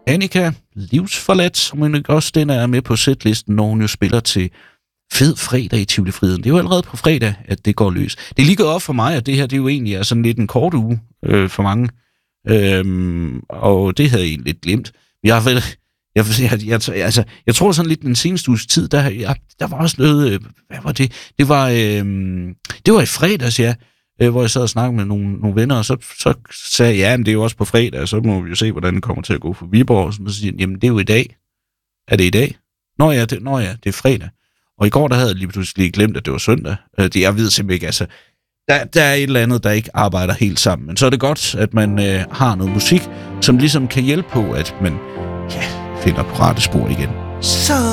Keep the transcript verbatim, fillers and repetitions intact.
Annika, livsforladt, som hun også den er med på setlisten, når hun jo spiller til Fed Fredag i Tivoli Friheden. Det er jo allerede på fredag, at det går løs. Det er lige gået op for mig, at det her det er jo egentlig er sådan lidt en kort uge øh, for mange. Øhm, og det havde jeg egentlig lidt glemt. Jeg har vel... Jeg, jeg, jeg, altså, jeg tror sådan lidt den seneste uges tid, der, jeg, der var også noget, øh, hvad var det? Det var, øh, det var i fredags, ja, øh, hvor jeg sad og snakkede med nogle, nogle venner, og så, så sagde jeg, ja, men det er jo også på fredag, og så må vi jo se, hvordan det kommer til at gå for Viborg, og så siger jeg, jamen det er jo i dag. Er det i dag? Nå ja, det, nå ja, det er fredag. Og i går, der havde jeg lige pludselig glemt, at det var søndag. Øh, det, jeg ved simpelthen ikke, altså, der, der er et eller andet, der ikke arbejder helt sammen. Men så er det godt, at man øh, har noget musik, som ligesom kan hjælpe på, at man, ja, finder på rette spor igen. Så